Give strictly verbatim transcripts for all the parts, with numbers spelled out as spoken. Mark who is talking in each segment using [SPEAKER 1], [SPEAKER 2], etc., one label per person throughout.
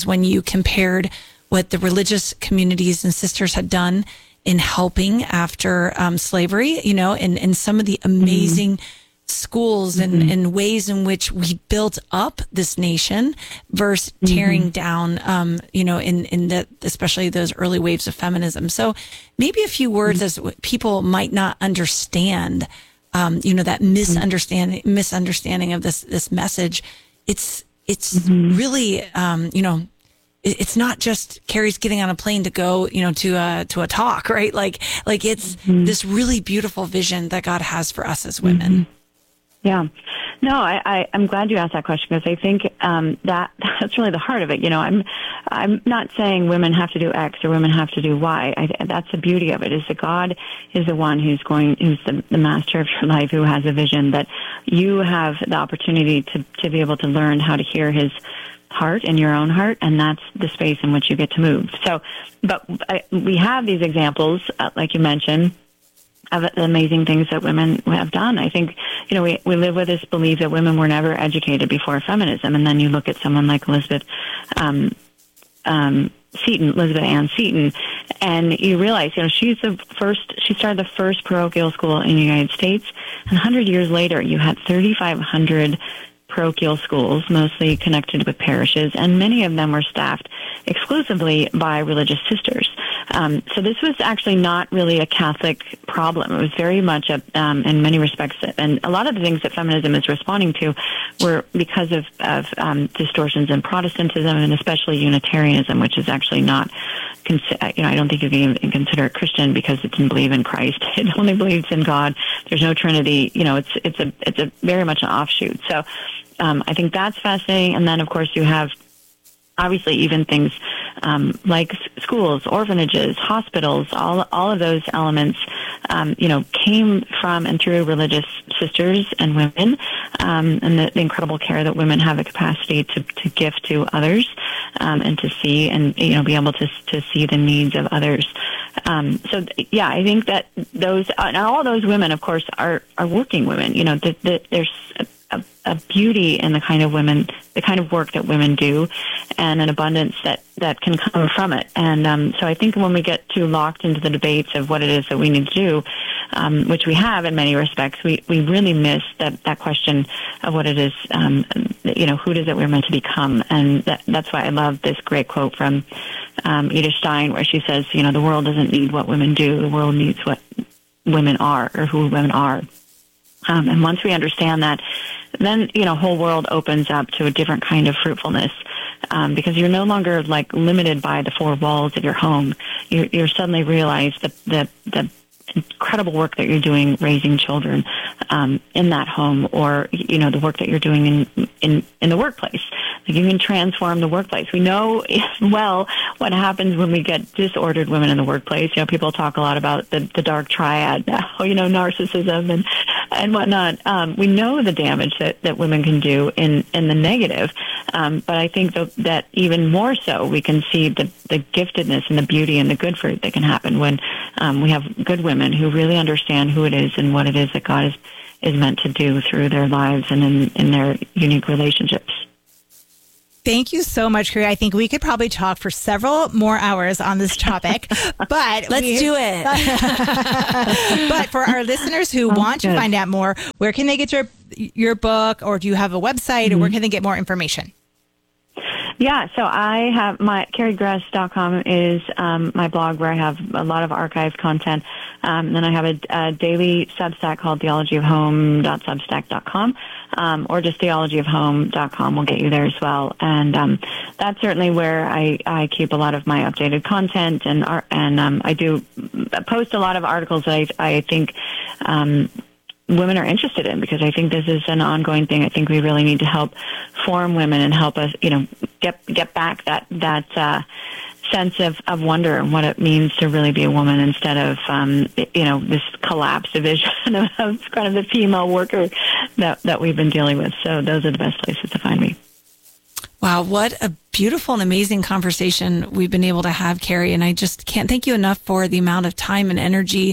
[SPEAKER 1] when you compared what the religious communities and sisters had done in helping after um, slavery, you know, and, and some of the amazing mm-hmm. schools and, mm-hmm. and ways in which we built up this nation versus tearing mm-hmm. down, um, you know, in, in the, especially those early waves of feminism. So maybe a few words mm-hmm. as people might not understand, um, you know, that misunderstanding, misunderstanding of this, this message. It's, it's mm-hmm. really, um, you know, it's not just Carrie's getting on a plane to go, you know, to a, to a talk, right? Like, like it's mm-hmm. this really beautiful vision that God has for us as women.
[SPEAKER 2] Mm-hmm. Yeah. No, I, I, I'm glad you asked that question because I think um, that that's really the heart of it. You know, I'm I'm not saying women have to do X or women have to do Y. I, that's the beauty of it, is that God is the one who's going, who's the, the master of your life, who has a vision that you have the opportunity to, to be able to learn how to hear his heart in your own heart, and that's the space in which you get to move. So, but I, we have these examples, uh, like you mentioned, of the amazing things that women have done. I think, you know, we, we live with this belief that women were never educated before feminism, and then you look at someone like Elizabeth um, um, Seton, Elizabeth Ann Seton, and you realize, you know, she's the first, she started the first parochial school in the United States, and one hundred years later, you had thirty-five hundred parochial schools, mostly connected with parishes, and many of them were staffed exclusively by religious sisters. Um, so this was actually not really a Catholic problem. It was very much, a, um, in many respects, and a lot of the things that feminism is responding to were because of, of um, distortions in Protestantism and especially Unitarianism, which is actually not, consi- you know, I don't think you can even consider it Christian because it didn't believe in Christ. It only believes in God. There's no Trinity. You know, it's it's a it's a very much an offshoot. So um, I think that's fascinating. And then, of course, you have obviously even things um, like schools, orphanages, hospitals, all all of those elements, um, you know, came from and through religious sisters and women, um, and the, the incredible care that women have the capacity to, to give to others, um, and to see and, you know, be able to to see the needs of others. Um, so, yeah, I think that those, and all those women, of course, are, are working women. You know, the, the, there's a, a, a beauty in the kind of women, the kind of work that women do, and an abundance that, that can come from it. And um, so I think when we get too locked into the debates of what it is that we need to do, um, which we have in many respects, we, we really miss that, that question of what it is, um, you know, who it is that we're meant to become. And that, that's why I love this great quote from um, Edith Stein, where she says, you know, the world doesn't need what women do, the world needs what women are, or who women are. Um, and once we understand that, then, you know, whole world opens up to a different kind of fruitfulness, um, because you're no longer like limited by the four walls of your home. You you suddenly realize the the the incredible work that you're doing raising children um, in that home, or, you know, the work that you're doing in in in the workplace. Like, you can transform the workplace. We know well what happens when we get disordered women in the workplace. You know, people talk a lot about the, the dark triad now, you know, narcissism and and whatnot. Um, we know the damage that, that women can do in, in the negative, um, but I think that, that even more so we can see the, the giftedness and the beauty and the good fruit that can happen when um, we have good women who really understand who it is and what it is that God is, is meant to do through their lives and in, in their unique relationships.
[SPEAKER 3] Thank you so much, Carrie. I think we could probably talk for several more hours on this topic, but
[SPEAKER 1] let's
[SPEAKER 3] we,
[SPEAKER 1] do it.
[SPEAKER 3] But for our listeners who oh, want good. to find out more, where can they get your your book, or do you have a website, mm-hmm. or where can they get more information?
[SPEAKER 2] Yeah, so I have my carrie gress dot com is um, my blog where I have a lot of archived content. Um, and then I have a, a daily Substack called theology of home dot substack dot com, um, or just theology of home dot com will get you there as well. And um, that's certainly where I, I keep a lot of my updated content, and art, and um, I do post a lot of articles that I, I think um, women are interested in, because I think this is an ongoing thing. I think we really need to help form women and help us, you know, get get back that that uh, sense of, of wonder and what it means to really be a woman, instead of um, you know, this collapsed vision of, of kind of the female worker that that we've been dealing with. So those are the best places to find me.
[SPEAKER 1] Wow, what a beautiful and amazing conversation we've been able to have, Carrie. And I just can't thank you enough for the amount of time and energy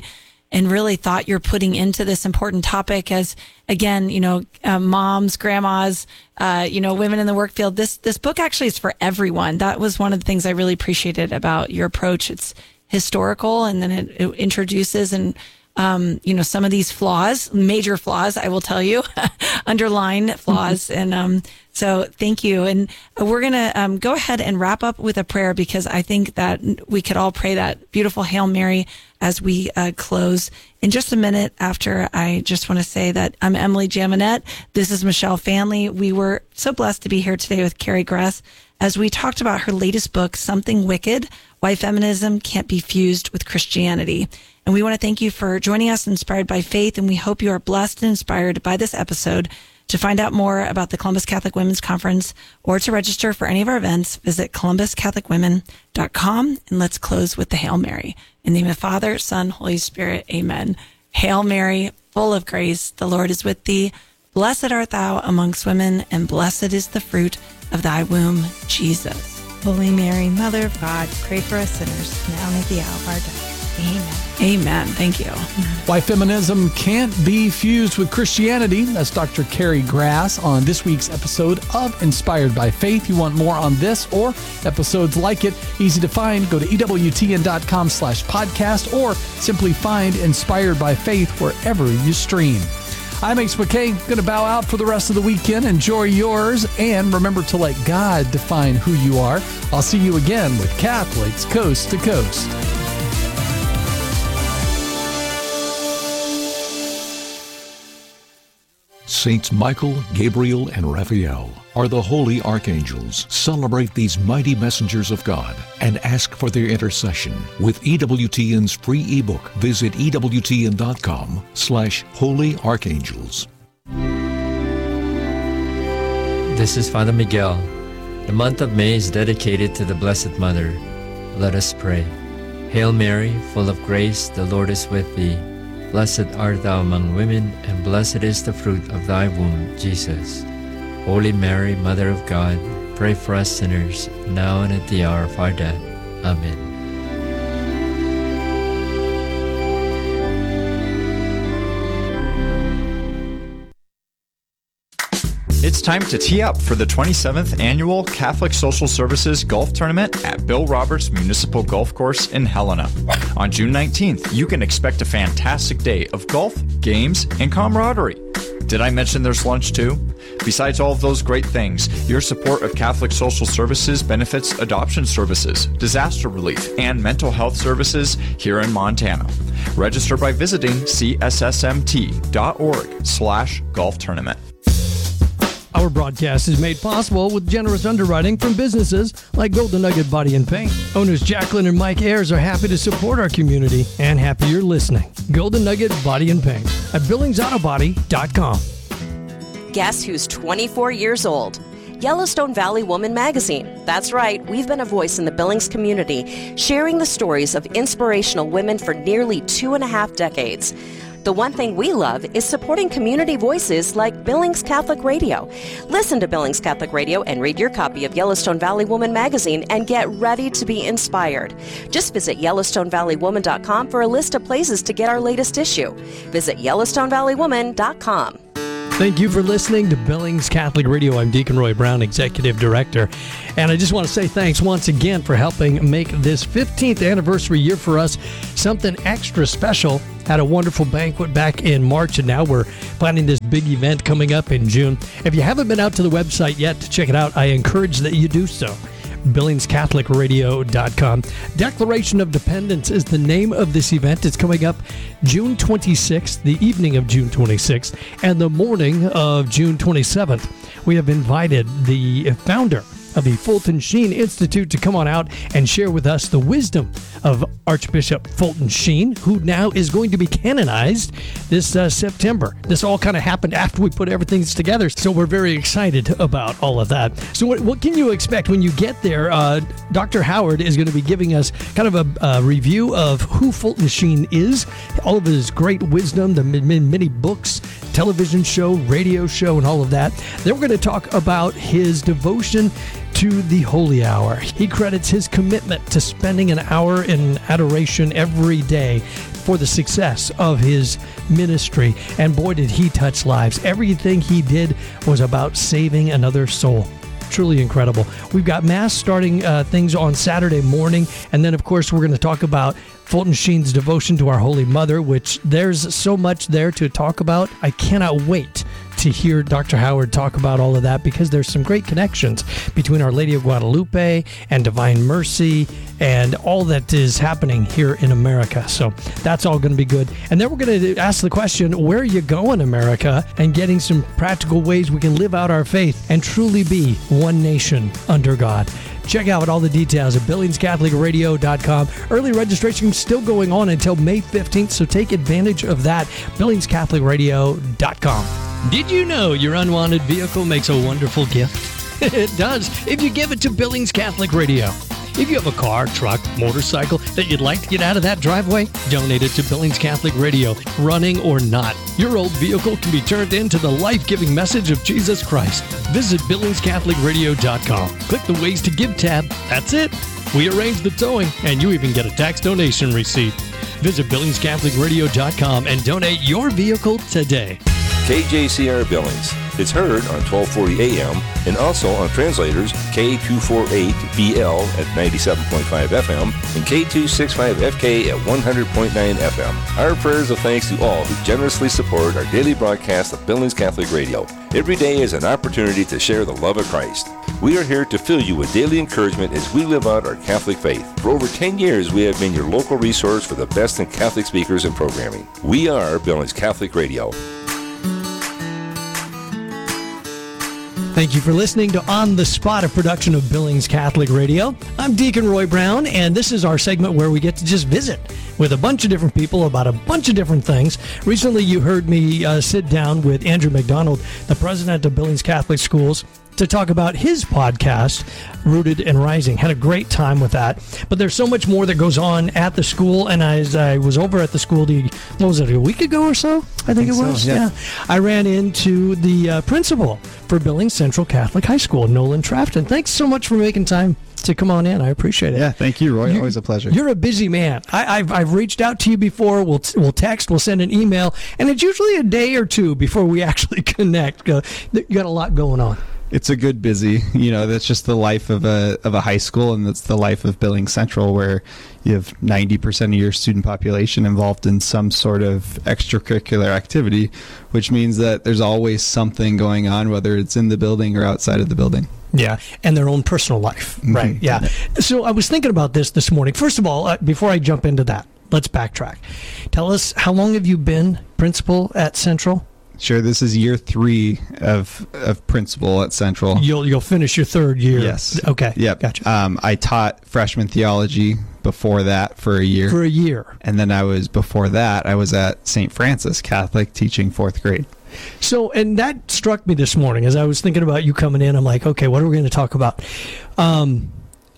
[SPEAKER 1] and really thought you're putting into this important topic as, again, you know, uh, moms, grandmas, uh, you know, women in the work field. This, this book actually is for everyone. That was one of the things I really appreciated about your approach. It's historical, and then it, it introduces and, um, you know, some of these flaws, major flaws, I will tell you, underline flaws. And, um, so thank you. And we're going to, um, go ahead and wrap up with a prayer, because I think that we could all pray that beautiful Hail Mary as we, uh, close in just a minute. After, I just want to say that I'm Emily Jaminet. This is Michelle Fanley. We were so blessed to be here today with Carrie Gress as we talked about her latest book, Something Wicked: Why Feminism Can't Be Fused with Christianity. And we want to thank you for joining us, Inspired by Faith, and we hope you are blessed and inspired by this episode. To find out more about the Columbus Catholic Women's Conference or to register for any of our events, visit columbus catholic women dot com. And let's close with the Hail Mary. In the name of the Father, Son, Holy Spirit, amen. Hail Mary, full of grace, the Lord is with thee. Blessed art thou amongst women, and blessed is the fruit of thy womb, Jesus.
[SPEAKER 3] Holy Mary, Mother of God, pray for us sinners, now and at the hour of our death. Amen.
[SPEAKER 1] Amen. Thank you.
[SPEAKER 4] Why Feminism Can't Be Fused with Christianity. That's Doctor Carrie Gress on this week's episode of Inspired by Faith. You want more on this or episodes like it, easy to find. Go to ewtn.com slash podcast or simply find Inspired by Faith wherever you stream. I'm Ace McKay. Going to bow out for the rest of the weekend. Enjoy yours, and remember to let God define who you are. I'll see you again with Catholics Coast to Coast.
[SPEAKER 5] Saints Michael, Gabriel, and Raphael are the holy archangels. Celebrate these mighty messengers of God and ask for their intercession with E W T N's free ebook. Visit ewtn.com slash holy archangels.
[SPEAKER 6] This is Father Miguel. The month of May is dedicated to the Blessed Mother. Let us pray. Hail Mary, full of grace, the Lord is with thee. Blessed art thou among women, and blessed is the fruit of thy womb, Jesus. Holy Mary, Mother of God, pray for us sinners, now and at the hour of our death. Amen.
[SPEAKER 7] It's time to tee up for the twenty-seventh Annual Catholic Social Services Golf Tournament at Bill Roberts Municipal Golf Course in Helena. On June nineteenth, you can expect a fantastic day of golf, games, and camaraderie. Did I mention there's lunch too? Besides all of those great things, your support of Catholic Social Services benefits adoption services, disaster relief, and mental health services here in Montana. Register by visiting cssmt.org slash golf tournament.
[SPEAKER 8] Our broadcast is made possible with generous underwriting from businesses like Golden Nugget Body and Paint. Owners Jacqueline and Mike Ayers are happy to support our community and happy you're listening. Golden Nugget Body and Paint at billings auto body dot com.
[SPEAKER 9] Guess who's twenty-four years old? Yellowstone Valley Woman Magazine. That's right, we've been a voice in the Billings community, sharing the stories of inspirational women for nearly two and a half decades. The one thing we love is supporting community voices like Billings Catholic Radio. Listen to Billings Catholic Radio and read your copy of Yellowstone Valley Woman magazine and get ready to be inspired. Just visit yellowstone valley woman dot com for a list of places to get our latest issue. Visit yellowstone valley woman dot com.
[SPEAKER 8] Thank you for listening to Billings Catholic Radio. I'm Deacon Roy Brown, Executive Director. And I just want to say thanks once again for helping make this fifteenth anniversary year for us something extra special. Had a wonderful banquet back in March, and now we're planning this big event coming up in June. If you haven't been out to the website yet to check it out, I encourage that you do so. billings catholic radio dot com. Declaration of Dependence is the name of this event. It's coming up June twenty-sixth, the evening of June twenty-sixth, and the morning of June twenty-seventh. We have invited the founder of the Fulton Sheen Institute to come on out and share with us the wisdom of Archbishop Fulton Sheen, who now is going to be canonized this uh, September. This all kind of happened after we put everything together, so we're very excited about all of that. So what, what can you expect when you get there? Uh, Doctor Howard is going to be giving us kind of a, a review of who Fulton Sheen is, all of his great wisdom, the many books, television show, radio show, and all of that. Then we're going to talk about his devotion to the Holy Hour. He credits his commitment to spending an hour in adoration every day for the success of his ministry. And boy, did he touch lives. Everything he did was about saving another soul. Truly incredible. We've got Mass starting uh, things on Saturday morning. And then, of course, we're going to talk about Fulton Sheen's devotion to our Holy Mother, which there's so much there to talk about. I cannot wait to hear Doctor Howard talk about all of that, because there's some great connections between Our Lady of Guadalupe and Divine Mercy and all that is happening here in America. So that's all going to be good. And then we're going to ask the question, where are you going, America? And getting some practical ways we can live out our faith and truly be one nation under God. Check out all the details at Billings Catholic Radio dot com. Early registration is still going on until May fifteenth, so take advantage of that. Billings Catholic Radio dot com. Did you know your unwanted vehicle makes a wonderful gift? It does, if you give it to Billings Catholic Radio. If you have a car, truck, motorcycle that you'd like to get out of that driveway, donate it to Billings Catholic Radio, running or not. Your old vehicle can be turned into the life-giving message of Jesus Christ. Visit Billings Catholic Radio dot com. Click the Ways to Give tab. That's it. We arrange the towing, and you even get a tax donation receipt. Visit Billings Catholic Radio dot com and donate your vehicle today.
[SPEAKER 10] K J C R Billings. It's heard on twelve forty A M and also on translators K two forty-eight B L at ninety-seven point five F M and K two sixty-five F K at one hundred point nine F M. Our prayers of thanks to all who generously support our daily broadcast of Billings Catholic Radio. Every day is an opportunity to share the love of Christ. We are here to fill you with daily encouragement as we live out our Catholic faith. For over ten years, we have been your local resource for the best in Catholic speakers and programming. We are Billings Catholic Radio.
[SPEAKER 8] Thank you for listening to On the Spot, a production of Billings Catholic Radio. I'm Deacon Roy Brown, and this is our segment where we get to just visit with a bunch of different people about a bunch of different things. Recently, you heard me uh, sit down with Andrew McDonald, the president of Billings Catholic Schools, to talk about his podcast, Rooted and Rising. Had a great time with that. But there's so much more that goes on at the school, and as I was over at the school, the, what was it, a week ago or so? I think, I think it was. So, yeah. yeah. I ran into the uh, principal for Billings Central Catholic High School, Nolan Trafton. Thanks so much for making time to come on in. I appreciate it.
[SPEAKER 11] Yeah, thank you, Roy. You're, Always a pleasure.
[SPEAKER 8] You're a busy man. I, I've I've reached out to you before. We'll we'll text. We'll send an email, and it's usually a day or two before we actually connect. Uh, you got a lot going on.
[SPEAKER 11] It's a good busy. You know, that's just the life of a of a high school, and that's the life of Billings Central, where you have ninety percent of your student population involved in some sort of extracurricular activity, which means that there's always something going on, whether it's in the building or outside of the building.
[SPEAKER 8] Yeah, and their own personal life, right? Mm-hmm. Yeah. So I was thinking about this this morning. First of all, uh, before I jump into that, let's backtrack. Tell us, how long have you been principal at Central?
[SPEAKER 11] Sure. This is year three of of principal at Central.
[SPEAKER 8] You'll you'll finish your third year.
[SPEAKER 11] Yes.
[SPEAKER 8] Okay.
[SPEAKER 11] Yep.
[SPEAKER 8] Gotcha.
[SPEAKER 11] Um, I taught freshman theology before that for a year.
[SPEAKER 8] For a year.
[SPEAKER 11] And then I was before that I was at Saint Francis Catholic teaching fourth grade.
[SPEAKER 8] So, and that struck me this morning as I was thinking about you coming in. I'm like, okay, what are we going to talk about? Um,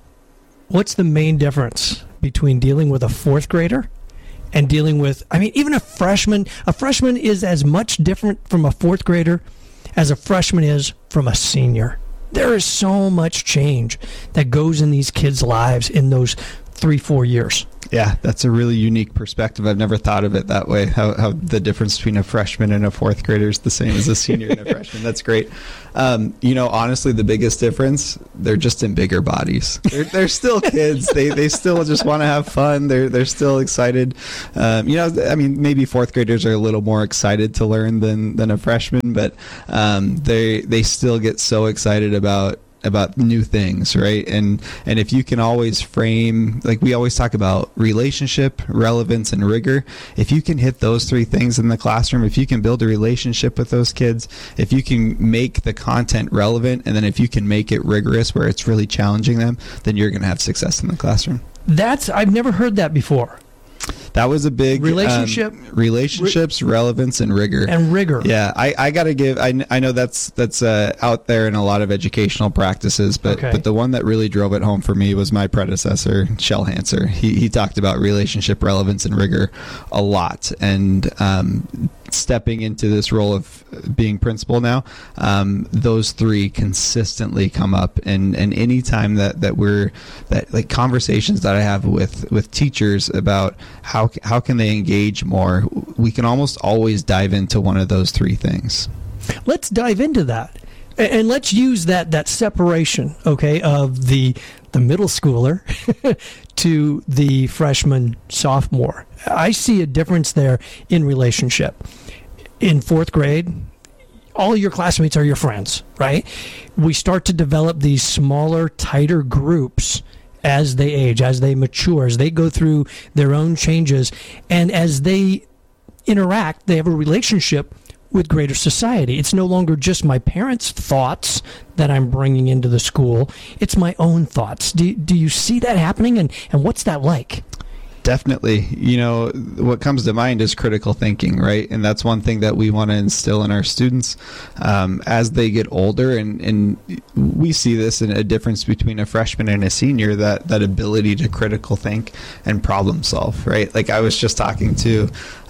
[SPEAKER 8] what's the main difference between dealing with a fourth grader and dealing with, I mean, even a freshman? A freshman is as much different from a fourth grader as a freshman is from a senior. There is so much change that goes in these kids' lives in those three, four years.
[SPEAKER 11] Yeah, that's a really unique perspective. I've never thought of it that way, how, how the difference between a freshman and a fourth grader is the same as a senior and a freshman. That's great. Um, you know, honestly, the biggest difference, they're just in bigger bodies. They're, they're still kids. They they still just want to have fun. They're, they're still excited. Um, you know, I mean, maybe fourth graders are a little more excited to learn than, than a freshman, but um, they they still get so excited about about new things, right? And and if you can always frame, like we always talk about relationship, relevance, and rigor, if you can hit those three things in the classroom, if you can build a relationship with those kids, if you can make the content relevant, and then if you can make it rigorous where it's really challenging them, then you're going to have success in the classroom.
[SPEAKER 8] That's, I've never heard that before.
[SPEAKER 11] That was a big
[SPEAKER 8] relationship,
[SPEAKER 11] um, relationships, ri- relevance, and rigor.
[SPEAKER 8] And rigor.
[SPEAKER 11] Yeah, I, I got to give. I, I know that's that's uh, out there in a lot of educational practices, but okay. but the one that really drove it home for me was my predecessor, Shell Hanser. He he talked about relationship, relevance, and rigor a lot, and um, stepping into this role of being principal now, um, those three consistently come up. And, and any time that, that we're that like conversations that I have with, with teachers about how, how can they engage more, we can almost always dive into one of those three things.
[SPEAKER 8] Let's dive into that. And let's use that, that separation, okay, of the the middle schooler to the freshman, sophomore. I see a difference there in relationship. In fourth grade, all your classmates are your friends, right? We start to develop these smaller, tighter groups as they age, as they mature, as they go through their own changes, and as they interact, they have a relationship with greater society. It's no longer just my parents' thoughts that I'm bringing into the school. It's my own thoughts. Do, do you see that happening? And, and what's that like?
[SPEAKER 11] Definitely. You know, what comes to mind is critical thinking, right? And that's one thing that we want to instill in our students um, as they get older. And, and we see this in a difference between a freshman and a senior, that, that ability to critical think and problem solve, right? Like I was just talking to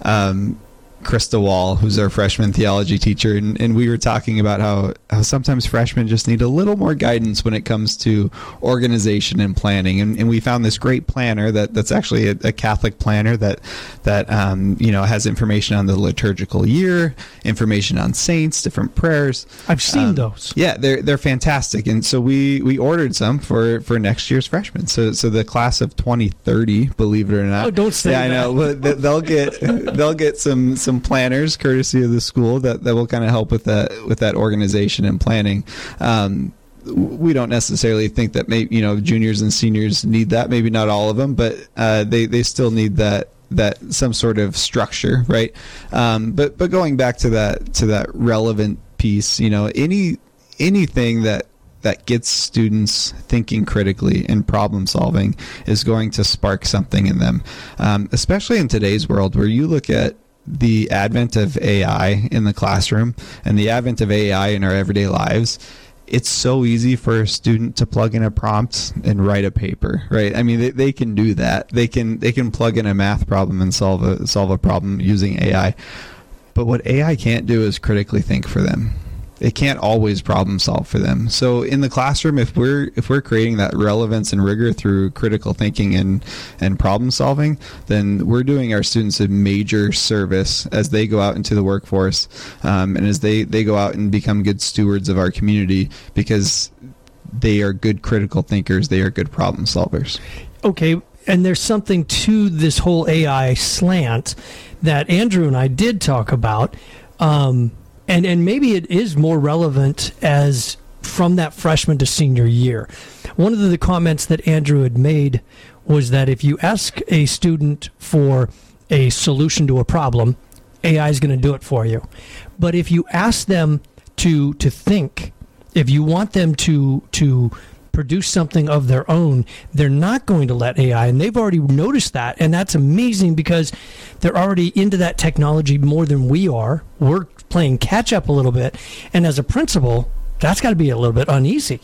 [SPEAKER 11] um, Krista Wall, who's our freshman theology teacher, and, and we were talking about how, how sometimes freshmen just need a little more guidance when it comes to organization and planning. And, and we found this great planner that, that's actually a, a Catholic planner that that um, you know has information on the liturgical year, information on saints, different prayers.
[SPEAKER 8] I've seen
[SPEAKER 11] um,
[SPEAKER 8] those.
[SPEAKER 11] Yeah, they're they're fantastic. And so we we ordered some for, for next year's freshmen. So so the class of twenty thirty, believe it or not.
[SPEAKER 8] Oh, don't say
[SPEAKER 11] yeah,
[SPEAKER 8] that.
[SPEAKER 11] I know. Well, they'll get they'll get some some planners courtesy of the school that, that will kind of help with that with that organization and planning. Um, we don't necessarily think that maybe you know juniors and seniors need that. Maybe not all of them, but uh, they they still need that that some sort of structure, right? Um, but but going back to that to that relevant piece, you know, any anything that that gets students thinking critically and problem solving is going to spark something in them, um, especially in today's world where you look at the advent of A I in the classroom and the advent of A I in our everyday lives. It's so easy for a student to plug in a prompt and write a paper, right? I mean, they, they can do that. They can they can plug in a math problem and solve a solve a problem using A I. But what A I can't do is critically think for them. It can't always problem solve for them. So in the classroom, if we're if we're creating that relevance and rigor through critical thinking and and problem solving, then we're doing our students a major service as they go out into the workforce, um, and as they they go out and become good stewards of our community, because they are good critical thinkers. They are good problem solvers.
[SPEAKER 8] Okay, and there's something to this whole A I slant that Andrew and I did talk about. Um, And and maybe it is more relevant as from that freshman to senior year. One of the comments that Andrew had made was that if you ask a student for a solution to a problem, A I is going to do it for you. But if you ask them to to think, if you want them to to produce something of their own, they're not going to let A I, and they've already noticed that, and that's amazing because they're already into that technology more than we are. We're playing catch up a little bit, and as a principal, that's got to be a little bit uneasy.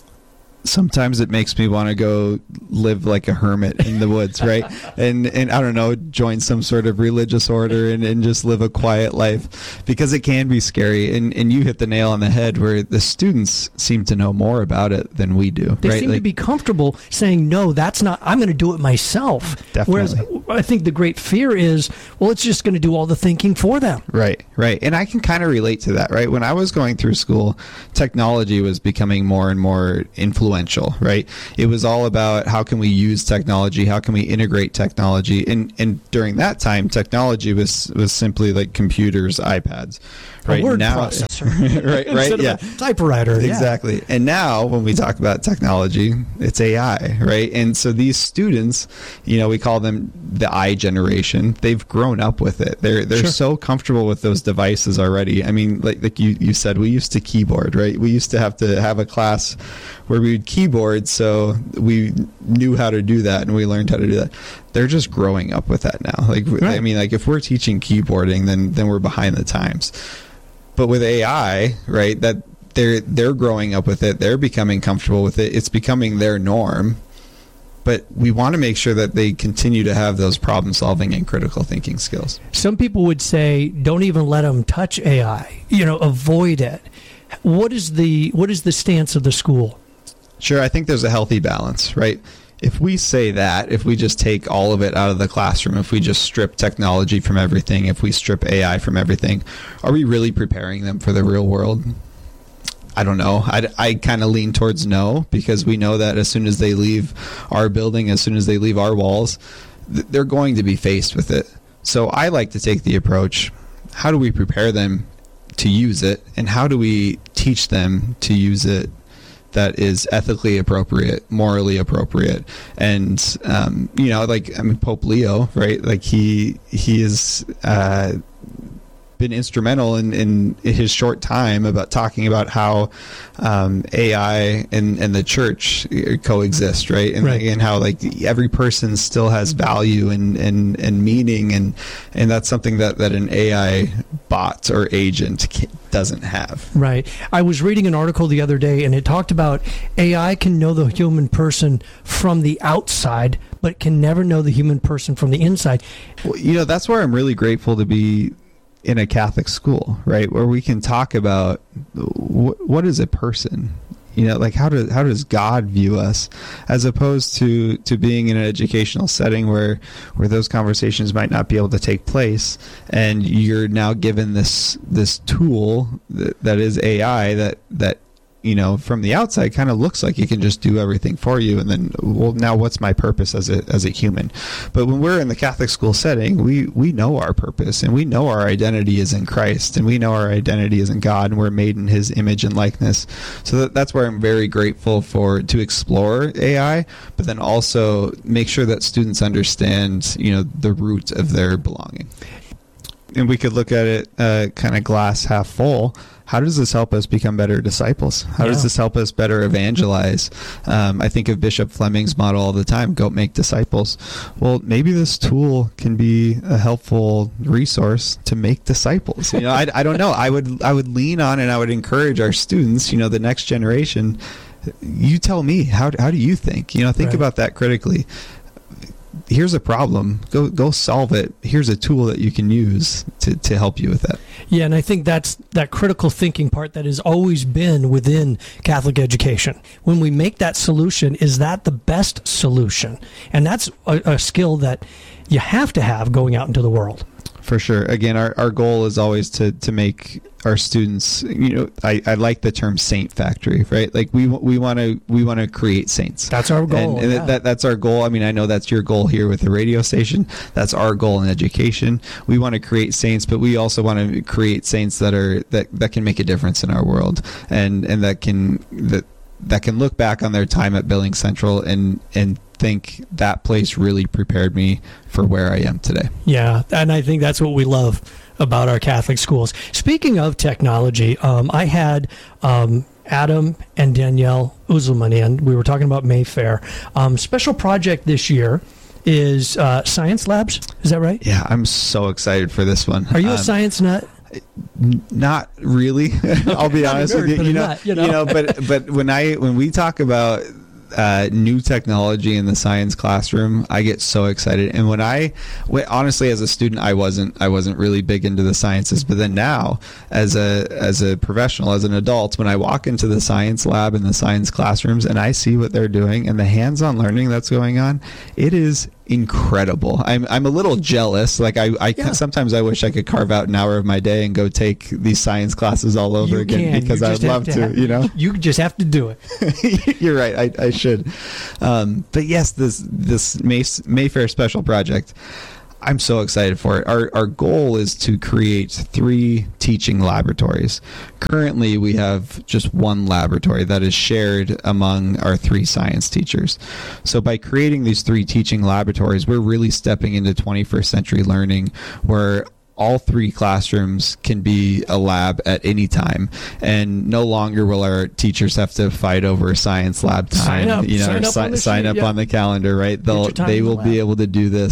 [SPEAKER 11] Sometimes it makes me want to go live like a hermit in the woods, right? And and I don't know, join some sort of religious order and, and just live a quiet life, because it can be scary. And and you hit the nail on the head where the students seem to know more about it than we do.
[SPEAKER 8] They
[SPEAKER 11] right?
[SPEAKER 8] seem
[SPEAKER 11] like,
[SPEAKER 8] to be comfortable saying, no, that's not, I'm going to do it myself.
[SPEAKER 11] Definitely.
[SPEAKER 8] Whereas I think the great fear is, well, it's just going to do all the thinking for them.
[SPEAKER 11] Right, right. And I can kind of relate to that, right? When I was going through school, technology was becoming more and more influential. Right? It was all about how can we use technology, how can we integrate technology, and and during that time, technology was was simply like computers, iPads. Right
[SPEAKER 8] a word
[SPEAKER 11] now,
[SPEAKER 8] processor,
[SPEAKER 11] right, right,
[SPEAKER 8] Instead
[SPEAKER 11] yeah,
[SPEAKER 8] of a typewriter,
[SPEAKER 11] exactly.
[SPEAKER 8] Yeah.
[SPEAKER 11] And now, when we talk about technology, it's A I, right? And so these students, you know, we call them the I generation. They've grown up with it. They're they're
[SPEAKER 8] Sure.
[SPEAKER 11] so comfortable with those devices already. I mean, like like you you said, we used to keyboard, right? We used to have to have a class where we would keyboard, so we knew how to do that and we learned how to do that. They're just growing up with that now. Like, right. I mean, like if we're teaching keyboarding, then then we're behind the times. But with A I, right, that they're they're growing up with it. They're becoming comfortable with it. It's becoming their norm. but we want to make sure that they continue to have those problem solving and critical thinking skills.
[SPEAKER 8] Some people would say, don't even let them touch A I, you know, avoid it. What is the what is the stance of the school?
[SPEAKER 11] Sure, I think there's a healthy balance, right? If we say that, if we just take all of it out of the classroom, if we just strip technology from everything, if we strip A I from everything, are we really preparing them for the real world? I don't know. I, I kind of lean towards no, because we know that as soon as they leave our building, as soon as they leave our walls, th- they're going to be faced with it. So I like to take the approach, how do we prepare them to use it, and how do we teach them to use it that is ethically appropriate, morally appropriate? And um, you know, like I mean, Pope Leo, right? Like he he is uh, been instrumental in, in his short time about talking about how um, A I and, and the church coexist, right? And,
[SPEAKER 8] right.
[SPEAKER 11] and how like every person still has value and, and, and meaning, and and that's something that, that an A I bot or agent doesn't have.
[SPEAKER 8] Right. I was reading an article the other day, and it talked about A I can know the human person from the outside, but can never know the human person from the inside.
[SPEAKER 11] Well, you know, that's where I'm really grateful to be in a Catholic school, right, where we can talk about wh- what is a person, you know, like how does how does God view us, as opposed to to being in an educational setting where where those conversations might not be able to take place, and you're now given this this tool that, that is A I that that you know, from the outside kind of looks like it can just do everything for you. And then, well, now what's my purpose as a as a human? But when we're in the Catholic school setting, we, we know our purpose, and we know our identity is in Christ, and we know our identity is in God, and we're made in his image and likeness. So that, that's where I'm very grateful for to explore A I, but then also make sure that students understand, you know, the root of their belonging. And we could look at it uh, kind of glass half full. How does this help us become better disciples? How yeah. does this help us better evangelize? Um, I think of Bishop Fleming's model all the time, go make disciples. Well, maybe this tool can be a helpful resource to make disciples. You know, I, I don't know. I would I would lean on and I would encourage our students, you know, the next generation, you tell me, how, how do you think? You know, think right. about that critically. Here's a problem. Go go solve it. Here's a tool that you can use to, to help you with that.
[SPEAKER 8] Yeah, and I think that's that critical thinking part that has always been within Catholic education. When we make that solution, is that the best solution? And that's a, a skill that you have to have going out into the world.
[SPEAKER 11] For sure. Again, our, our goal is always to, to make our students, you know, I, I like the term saint factory, right? Like we we want to we want to create saints.
[SPEAKER 8] That's our goal.
[SPEAKER 11] And, and
[SPEAKER 8] yeah.
[SPEAKER 11] that that's our goal. I mean, I know that's your goal here with the radio station. That's our goal in education. We want to create saints, but we also want to create saints that are that, that can make a difference in our world, and and that can that that can look back on their time at Billings Central and and think that place really prepared me for where I am today.
[SPEAKER 8] Yeah, and I think that's what we love about our Catholic schools. Speaking of technology, um, I had um, Adam and Danielle Uzelman in. We were talking about Mayfair. Um, special project this year is uh, science labs. Is that right?
[SPEAKER 11] Yeah, I'm so excited for this one.
[SPEAKER 8] Are you
[SPEAKER 11] um,
[SPEAKER 8] a science nut?
[SPEAKER 11] Not really. I'll be honest with you. You know,
[SPEAKER 8] nut, you know,
[SPEAKER 11] you know, but but when I when we talk about Uh, new technology in the science classroom, I get so excited. And when I, when, honestly, as a student, I wasn't, I wasn't really big into the sciences. But then now, as a as a professional, as an adult, when I walk into the science lab and the science classrooms, and I see what they're doing and the hands-on learning that's going on, it is incredible. I'm I'm a little jealous. Like I, I yeah. sometimes I wish I could carve out an hour of my day and go take these science classes all over
[SPEAKER 8] you
[SPEAKER 11] again
[SPEAKER 8] can.
[SPEAKER 11] because
[SPEAKER 8] you
[SPEAKER 11] I'd love to. to
[SPEAKER 8] have,
[SPEAKER 11] you know,
[SPEAKER 8] you just have to do it.
[SPEAKER 11] You're right. I, I should. Um, but yes, this this May, Mayfair special project, I'm so excited for it. Our our goal is to create three teaching laboratories. Currently, we have just one laboratory that is shared among our three science teachers. So by creating these three teaching laboratories, we're really stepping into twenty-first century learning, where all three classrooms can be a lab at any time, and no longer will our teachers have to fight over science lab time.
[SPEAKER 8] Sign up,
[SPEAKER 11] you know,
[SPEAKER 8] sign,
[SPEAKER 11] or
[SPEAKER 8] up,
[SPEAKER 11] si-
[SPEAKER 8] on the,
[SPEAKER 11] sign
[SPEAKER 8] sheet,
[SPEAKER 11] up
[SPEAKER 8] yeah.
[SPEAKER 11] on the calendar, right? They'll they will the be able to do this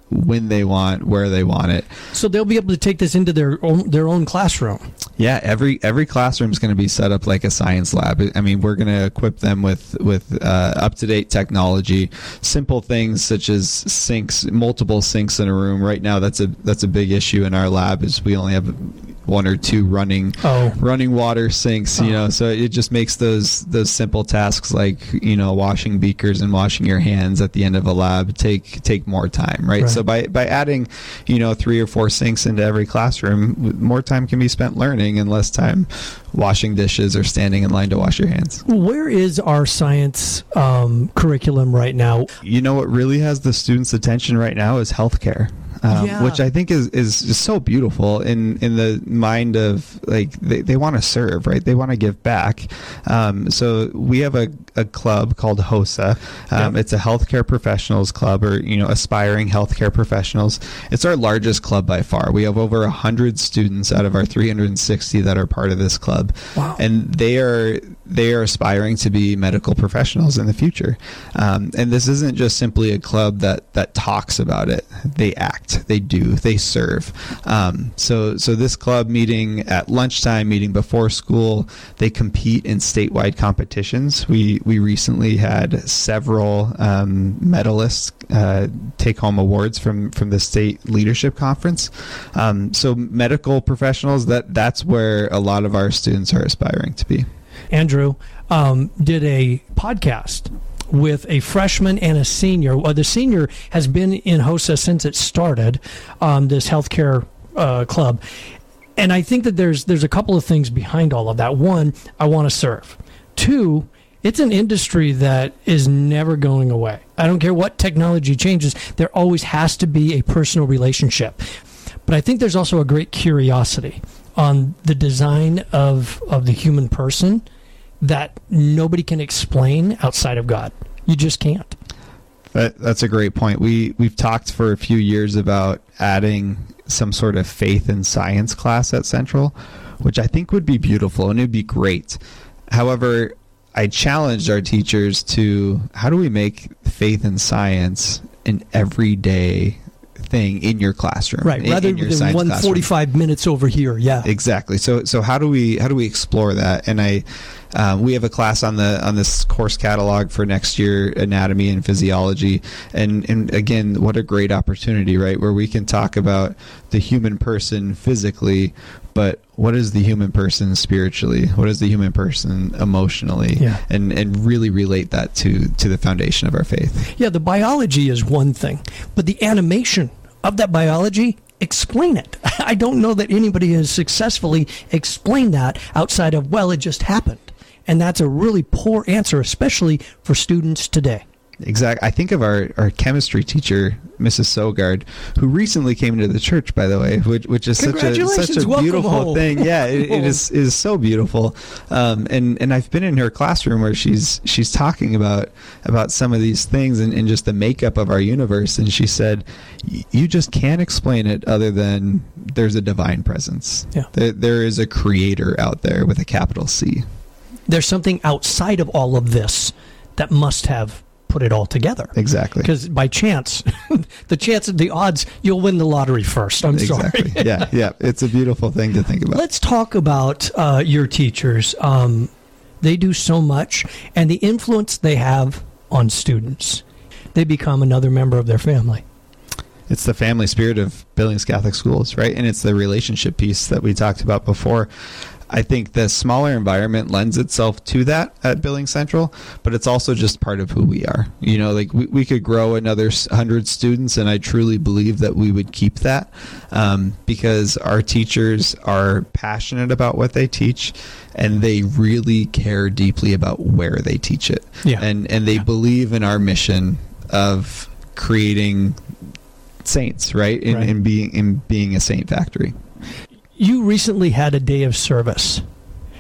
[SPEAKER 11] when they want, where they want it.
[SPEAKER 8] So they'll be able to take this into their own their own classroom.
[SPEAKER 11] Yeah, every every classroom is going to be set up like a science lab. I mean, we're going to equip them with with uh, up to date technology, simple things such as sinks, multiple sinks in a room. Right now, that's a that's a big issue in our lab. Is we only have one or two running
[SPEAKER 8] oh.
[SPEAKER 11] running water sinks. You oh. know, so it just makes those those simple tasks like you know washing beakers and washing your hands at the end of a lab take take more time, right? right. So by by adding you know three or four sinks into every classroom, more time can be spent learning and less time washing dishes or standing in line to wash your hands.
[SPEAKER 8] Where is our science um, curriculum right now?
[SPEAKER 11] You know what really has the students' attention right now is healthcare. Um,
[SPEAKER 8] yeah.
[SPEAKER 11] Which I think is, is just so beautiful in, in the mind of like they, they want to serve, right? They want to give back. Um, so we have a, a club called HOSA. Um, yep. It's a healthcare professionals club, or you know, aspiring healthcare professionals. It's our largest club by far. We have over a hundred students out of our three hundred sixty that are part of this club,
[SPEAKER 8] wow.
[SPEAKER 11] and they are they are aspiring to be medical professionals in the future. Um, and this isn't just simply a club that that talks about it; they act. They do. They serve. Um, so, so this club meeting at lunchtime, meeting before school, they compete in statewide competitions. We we recently had several um, medalists uh, take home awards from from the state leadership conference. Um, so, medical professionals, that that's where a lot of our students are aspiring to be.
[SPEAKER 8] Andrew um, did a podcast with a freshman and a senior. Well, the senior has been in HOSA since it started, um, this healthcare uh, club. And I think that there's there's a couple of things behind all of that. One, I want to serve. Two, it's an industry that is never going away. I don't care what technology changes, there always has to be a personal relationship. But I think there's also a great curiosity on the design of, of the human person that nobody can explain outside of God. You just can't.
[SPEAKER 11] That, that's a great point. We, we've talked for a few years about adding some sort of faith and science class at Central, which I think would be beautiful and it'd be great. However, I challenged our teachers to, how do we make faith and science an everyday thing in your classroom,
[SPEAKER 8] right?
[SPEAKER 11] In,
[SPEAKER 8] rather
[SPEAKER 11] in your
[SPEAKER 8] than one
[SPEAKER 11] classroom.
[SPEAKER 8] forty-five minutes over here, yeah,
[SPEAKER 11] exactly. So, so how do we how do we explore that? And I, um, we have a class on the on this course catalog for next year, anatomy and physiology, and and again, what a great opportunity, right? Where we can talk about the human person physically, but what is the human person spiritually? What is the human person emotionally?
[SPEAKER 8] Yeah.
[SPEAKER 11] And and really relate that to to the foundation of our faith.
[SPEAKER 8] Yeah, the biology is one thing, but the animation of that biology, explain it. I don't know that anybody has successfully explained that outside of, well, it just happened. And that's a really poor answer, especially for students today.
[SPEAKER 11] Exactly. I think of our, our chemistry teacher, Missus Sogard, who recently came into the church, by the way, which which is such a such a beautiful home. thing. Yeah, it, it is is so beautiful. Um, and and I've been in her classroom where she's she's talking about about some of these things and, and just the makeup of our universe. And she said, you just can't explain it other than there's a divine presence.
[SPEAKER 8] Yeah.
[SPEAKER 11] There, there is a creator out there with a capital C.
[SPEAKER 8] There's something outside of all of this that must have put it all together.
[SPEAKER 11] Exactly.
[SPEAKER 8] Because by chance, the chance of the odds, you'll win the lottery first. I'm
[SPEAKER 11] exactly.
[SPEAKER 8] sorry.
[SPEAKER 11] yeah, yeah. It's a beautiful thing to think about.
[SPEAKER 8] Let's talk about uh, your teachers. Um, they do so much, and the influence they have on students. They become another member of their family.
[SPEAKER 11] It's the family spirit of Billings Catholic Schools, right? And it's the relationship piece that we talked about before. I think the smaller environment lends itself to that at Billings Central, but it's also just part of who we are. You know, like we, we could grow another one hundred students, and I truly believe that we would keep that um, because our teachers are passionate about what they teach, and they really care deeply about where they teach it.
[SPEAKER 8] Yeah.
[SPEAKER 11] And, and they
[SPEAKER 8] yeah.
[SPEAKER 11] believe in our mission of creating saints, right? In,
[SPEAKER 8] right.
[SPEAKER 11] in being in being a saint factory.
[SPEAKER 8] You recently had a day of service